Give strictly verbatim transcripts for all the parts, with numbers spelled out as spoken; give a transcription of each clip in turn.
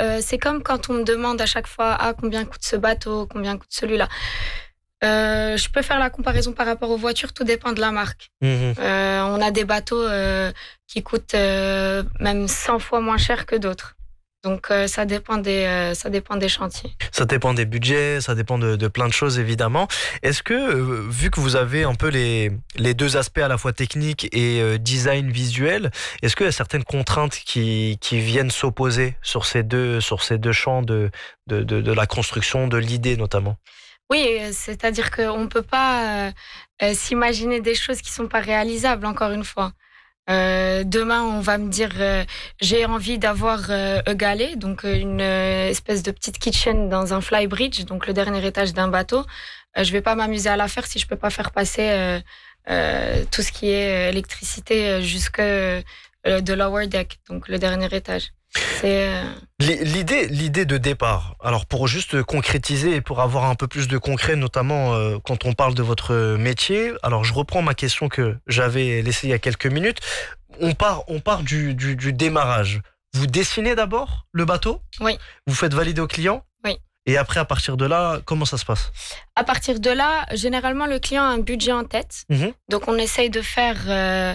euh, c'est comme quand on me demande à chaque fois ah, combien coûte ce bateau, combien coûte celui-là. Euh, je peux faire la comparaison par rapport aux voitures, tout dépend de la marque. Mmh. Euh, on a des bateaux euh, qui coûtent euh, même cent fois moins cher que d'autres. Donc euh, ça dépend des euh, ça dépend des chantiers. Ça dépend des budgets, ça dépend de, de plein de choses évidemment. Est-ce que euh, vu que vous avez un peu les les deux aspects à la fois technique et euh, design visuel, est-ce qu'il y a certaines contraintes qui qui viennent s'opposer sur ces deux sur ces deux champs de de de, de la construction, de l'idée notamment? Oui, c'est-à-dire qu'on ne peut pas euh, s'imaginer des choses qui ne sont pas réalisables, encore une fois. Euh, demain, on va me dire euh, j'ai envie d'avoir euh, un galet, donc une euh, espèce de petite kitchen dans un flybridge, donc le dernier étage d'un bateau. Euh, je ne vais pas m'amuser à la faire si je ne peux pas faire passer euh, euh, tout ce qui est électricité jusque euh, de lower deck, donc le dernier étage. C'est... L'idée, l'idée de départ, alors pour juste concrétiser et pour avoir un peu plus de concret, notamment euh, quand on parle de votre métier, alors je reprends ma question que j'avais laissée il y a quelques minutes. On part, on part du, du, du démarrage. Vous dessinez d'abord le bateau? Oui. Vous faites valider au client? Oui. Et après, à partir de là, comment ça se passe? À partir de là, généralement, le client a un budget en tête. Mmh. Donc, on essaye de faire euh,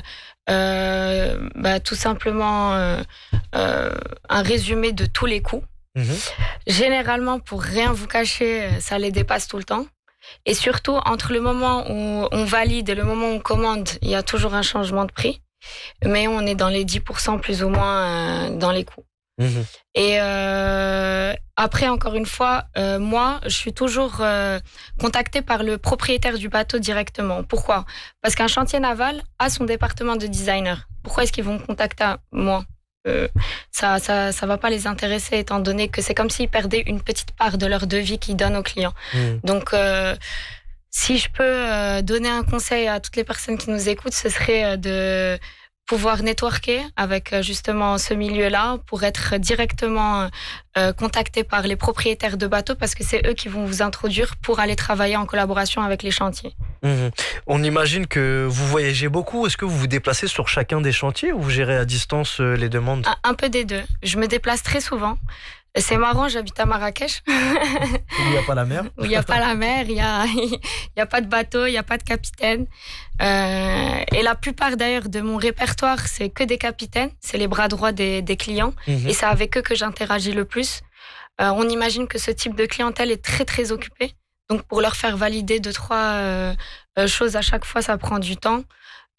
euh, bah, tout simplement euh, euh, un résumé de tous les coûts. Mmh. Généralement, pour rien vous cacher, ça les dépasse tout le temps. Et surtout, entre le moment où on valide et le moment où on commande, il y a toujours un changement de prix. Mais on est dans les dix pour cent plus ou moins euh, dans les coûts. Mmh. Et euh, après, encore une fois, euh, moi, je suis toujours euh, contactée par le propriétaire du bateau directement. Pourquoi? Parce qu'un chantier naval a son département de designer. Pourquoi est-ce qu'ils vont me contacter à moi? euh, Ça, ça, ça va pas les intéresser, étant donné que c'est comme s'ils perdaient une petite part de leur devis qu'ils donnent aux clients. Mmh. Donc, euh, si je peux euh, donner un conseil à toutes les personnes qui nous écoutent, ce serait de pouvoir networker avec justement ce milieu-là pour être directement euh, contacté par les propriétaires de bateaux, parce que c'est eux qui vont vous introduire pour aller travailler en collaboration avec les chantiers. Mmh. On imagine que vous voyagez beaucoup. Est-ce que vous vous déplacez sur chacun des chantiers ou vous gérez à distance les demandes? Un, un peu des deux. Je me déplace très souvent. C'est marrant, j'habite à Marrakech. Où il n'y a pas la mer. Où il n'y a pas la mer, il n'y a, y a pas de bateau, il n'y a pas de capitaine. Euh, et la plupart d'ailleurs de mon répertoire, c'est que des capitaines, c'est les bras droits des, des clients. Mmh. Et c'est avec eux que j'interagis le plus. Euh, on imagine que ce type de clientèle est très très occupé. Donc pour leur faire valider deux, trois euh, choses à chaque fois, ça prend du temps.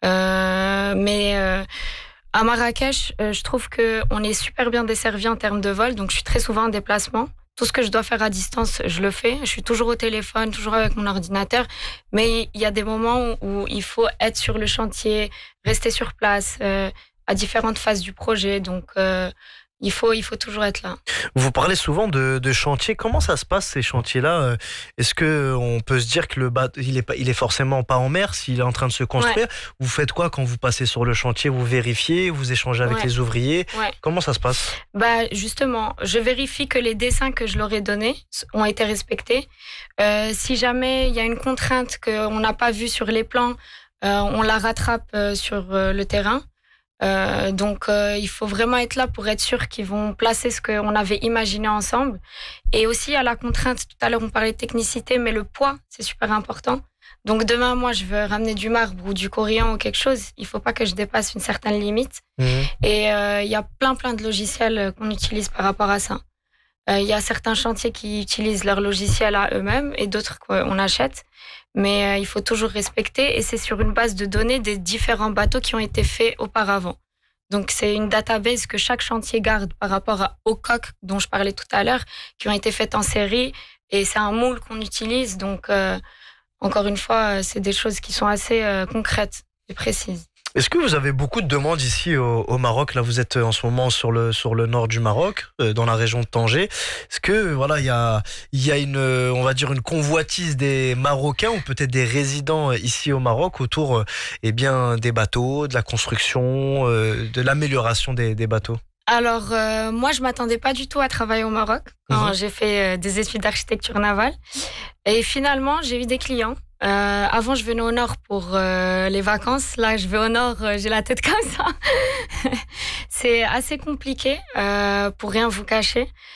Euh, mais... Euh, À Marrakech, euh, je trouve qu'on est super bien desservi en termes de vol, donc je suis très souvent en déplacement. Tout ce que je dois faire à distance, je le fais. Je suis toujours au téléphone, toujours avec mon ordinateur. Mais il y a des moments où, où il faut être sur le chantier, rester sur place, euh, à différentes phases du projet. Donc, euh, il faut, il faut toujours être là. Vous parlez souvent de, de chantiers. Comment ça se passe, ces chantiers-là? Est-ce qu'on peut se dire que le bateau, il est, pas, il est forcément pas en mer s'il est en train de se construire? Ouais. Vous faites quoi quand vous passez sur le chantier? Vous vérifiez, vous échangez avec ouais. les ouvriers? Ouais. Comment ça se passe? Bah, justement, je vérifie que les dessins que je leur ai donnés ont été respectés. Euh, si jamais il y a une contrainte qu'on n'a pas vue sur les plans, euh, on la rattrape euh, sur euh, le terrain. Euh, donc euh, il faut vraiment être là pour être sûr qu'ils vont placer ce qu'on avait imaginé ensemble. Et aussi à la contrainte, tout à l'heure on parlait de technicité, mais le poids c'est super important. Donc demain moi je veux ramener du marbre ou du corian ou quelque chose, il faut pas que je dépasse une certaine limite. Mmh. Et il euh, y a plein plein de logiciels qu'on utilise par rapport à ça. Il euh, y a certains chantiers qui utilisent leur logiciel à eux-mêmes et d'autres qu'on achète. Mais euh, il faut toujours respecter, et c'est sur une base de données des différents bateaux qui ont été faits auparavant. Donc c'est une database que chaque chantier garde par rapport aux coques dont je parlais tout à l'heure, qui ont été faites en série, et c'est un moule qu'on utilise. Donc euh, encore une fois, c'est des choses qui sont assez euh, concrètes et précises. Est-ce que vous avez beaucoup de demandes ici au, au Maroc? Là, vous êtes en ce moment sur le sur le nord du Maroc, euh, dans la région de Tanger. Est-ce que voilà, il y a il y a une on va dire une convoitise des Marocains ou peut-être des résidents ici au Maroc autour, euh, eh bien des bateaux, de la construction, euh, de l'amélioration des, des bateaux? Alors euh, moi, je m'attendais pas du tout à travailler au Maroc quand mmh. j'ai fait euh, des études d'architecture navale. Et finalement, j'ai eu des clients. Euh, avant, je venais au nord pour euh, les vacances. Là, je vais au nord, euh, j'ai la tête comme ça. C'est assez compliqué, euh, pour rien vous cacher.